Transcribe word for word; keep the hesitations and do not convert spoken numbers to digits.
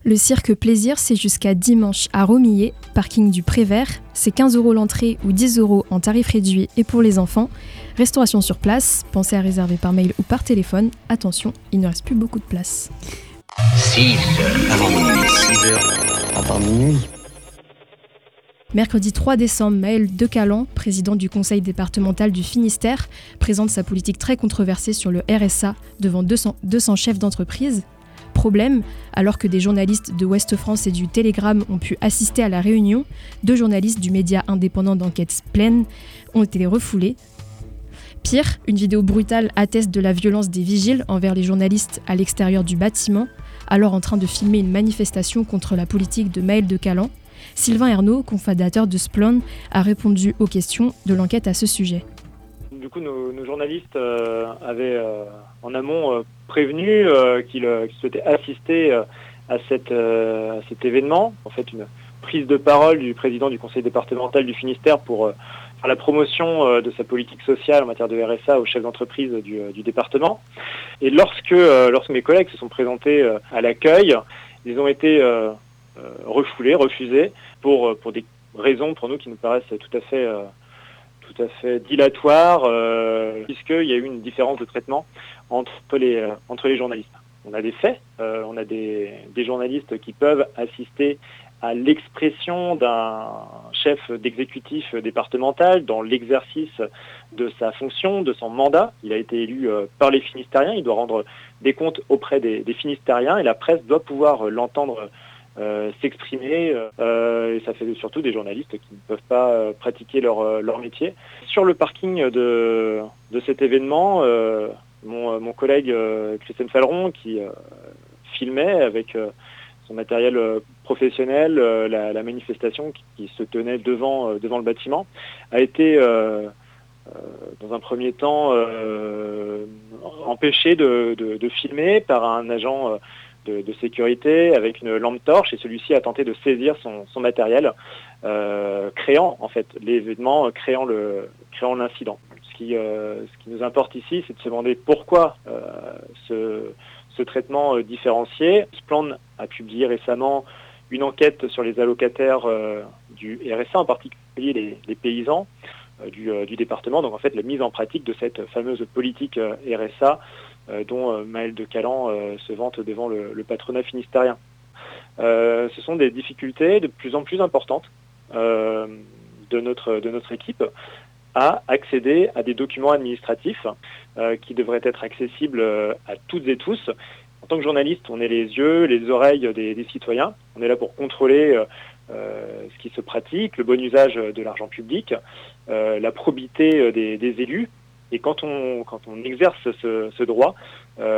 Le cirque Plaisir, c'est jusqu'à dimanche à Romillet, parking du Prévert. C'est quinze euros l'entrée ou dix euros en tarif réduit et pour les enfants. Restauration sur place, pensez à réserver par mail ou par téléphone. Attention, il ne reste plus beaucoup de place. six heures avant minuit, six heures avant minuit. Mercredi trois décembre, Maël Decalan, président du conseil départemental du Finistère, présente sa politique très controversée sur le R S A devant deux cents, deux cents chefs d'entreprise. Problème, alors que des journalistes de Ouest France et du Télégramme ont pu assister à la réunion, deux journalistes du média indépendant d'enquête pleine ont été refoulés. Pire, une vidéo brutale atteste de la violence des vigiles envers les journalistes à l'extérieur du bâtiment, alors en train de filmer une manifestation contre la politique de Maël Decalan. Sylvain Ernaud, cofondateur de Splone, a répondu aux questions de l'enquête à ce sujet. Du coup, nos, nos journalistes euh, avaient euh, en amont euh, prévenu euh, qu'ils, euh, qu'ils souhaitaient assister euh, à, cette, euh, à cet événement. En fait, une prise de parole du président du conseil départemental du Finistère pour euh, faire la promotion euh, de sa politique sociale en matière de R S A aux chefs d'entreprise du, euh, du département. Et lorsque, euh, lorsque mes collègues se sont présentés euh, à l'accueil, ils ont été euh, euh, refoulés, refusés, pour, pour des raisons pour nous qui nous paraissent tout à fait... Euh, tout à fait dilatoire, euh, puisqu'il y a eu une différence de traitement entre les, euh, entre les journalistes. On a des faits, euh, on a des, des journalistes qui peuvent assister à l'expression d'un chef d'exécutif départemental dans l'exercice de sa fonction, de son mandat. Il a été élu euh, par les Finistériens, il doit rendre des comptes auprès des, des Finistériens et la presse doit pouvoir l'entendre Euh, s'exprimer euh, et ça fait surtout des journalistes qui ne peuvent pas euh, pratiquer leur, euh, leur métier. Sur le parking de, de cet événement, euh, mon, mon collègue euh, Christian Falleron qui euh, filmait avec euh, son matériel euh, professionnel euh, la, la manifestation qui, qui se tenait devant, euh, devant le bâtiment, a été euh, euh, dans un premier temps euh, empêché de, de, de filmer par un agent euh, De, de sécurité avec une lampe torche et celui-ci a tenté de saisir son, son matériel, euh, créant en fait l'événement, créant le créant l'incident. Ce qui, euh, ce qui nous importe ici, c'est de se demander pourquoi euh, ce, ce traitement euh, différencié. Splone a publié récemment une enquête sur les allocataires euh, du R S A, en particulier les, les paysans euh, du, euh, du département. Donc en fait la mise en pratique de cette fameuse politique euh, R S A Euh, dont euh, Maël Decalan euh, se vante devant le, le patronat finistérien. Euh, ce sont des difficultés de plus en plus importantes euh, de, notre, de notre équipe à accéder à des documents administratifs euh, qui devraient être accessibles euh, à toutes et tous. En tant que journaliste, on est les yeux, les oreilles des, des citoyens. On est là pour contrôler euh, euh, ce qui se pratique, le bon usage de l'argent public, euh, la probité des, des élus. Et quand on, quand on exerce ce, ce droit, euh,